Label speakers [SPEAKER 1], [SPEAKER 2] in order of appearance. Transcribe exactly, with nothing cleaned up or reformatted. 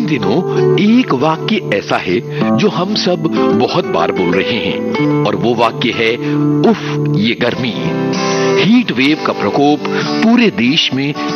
[SPEAKER 1] दिनों एक वाक्य ऐसा है जो हम सब बहुत बार बोल रहे हैं और वो वाक्य है उफ ये गर्मी। हीट वेव का प्रकोप पूरे देश में